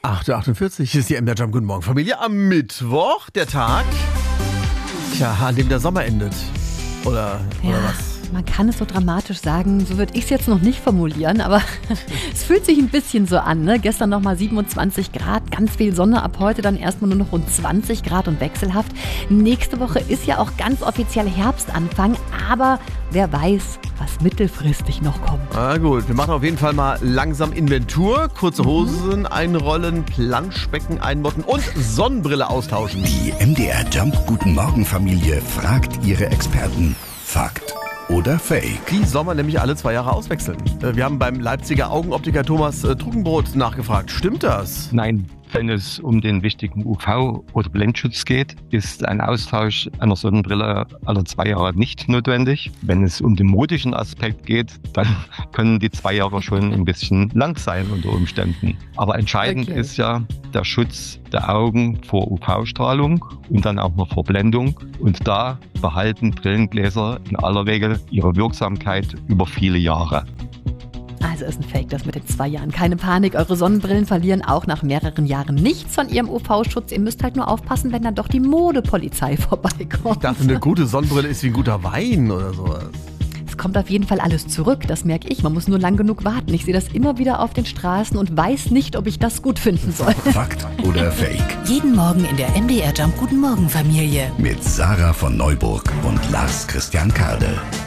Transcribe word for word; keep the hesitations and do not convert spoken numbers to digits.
acht Uhr achtundvierzig ist die M D R Jump. Guten Morgen, Familie. Am Mittwoch, der Tag, tja, an dem der Sommer endet. Oder, ja, oder was? Man kann es so dramatisch sagen, so würde ich es jetzt noch nicht formulieren, aber es fühlt sich ein bisschen so an. Ne? Gestern nochmal siebenundzwanzig Grad, ganz viel Sonne, ab heute dann erstmal nur noch rund zwanzig Grad und wechselhaft. Nächste Woche ist ja auch ganz offiziell Herbstanfang, aber wer weiß, was mittelfristig noch kommt. Ah gut, wir machen auf jeden Fall mal langsam Inventur, kurze Hosen mhm. einrollen, Planschbecken einmotten und Sonnenbrille austauschen. Die M D R Jump Guten Morgen Familie fragt ihre Experten. Fakt oder Fake? Die soll man nämlich alle zwei Jahre auswechseln. Wir haben beim Leipziger Augenoptiker Thomas Truggenbrot nachgefragt. Stimmt das? Nein. Wenn es um den wichtigen U V- oder Blendschutz geht, ist ein Austausch einer Sonnenbrille alle zwei Jahre nicht notwendig. Wenn es um den modischen Aspekt geht, dann können die zwei Jahre schon ein bisschen lang sein unter Umständen. Aber entscheidend okay. ist ja der Schutz der Augen vor U V-Strahlung und dann auch noch vor Blendung. Und da behalten Brillengläser in aller Regel ihre Wirksamkeit über viele Jahre. Also ist ein Fake, das mit den zwei Jahren. Keine Panik, eure Sonnenbrillen verlieren auch nach mehreren Jahren nichts von ihrem U V-Schutz. Ihr müsst halt nur aufpassen, wenn dann doch die Modepolizei vorbeikommt. Ich dachte, eine gute Sonnenbrille ist wie ein guter Wein oder sowas. Es kommt auf jeden Fall alles zurück, das merke ich. Man muss nur lang genug warten. Ich sehe das immer wieder auf den Straßen und weiß nicht, ob ich das gut finden soll. Fakt oder Fake? Jeden Morgen in der M D R Jump Guten Morgen Familie. Mit Sarah von Neuburg und Lars Christian Kade.